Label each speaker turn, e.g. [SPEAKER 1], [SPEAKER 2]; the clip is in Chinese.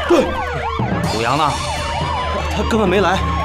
[SPEAKER 1] 对，
[SPEAKER 2] 武阳呢？
[SPEAKER 1] 他根本没来。